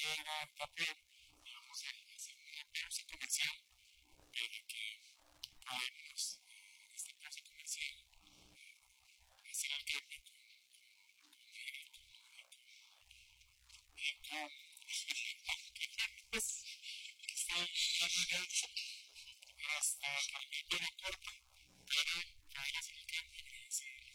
era el papel, digamos, el hacer una pausa comercial para que podamos, en esta pausa comercial, hacer el cambio con que está hasta el tiempo no corto, pero poder hacer el cambio agradecido.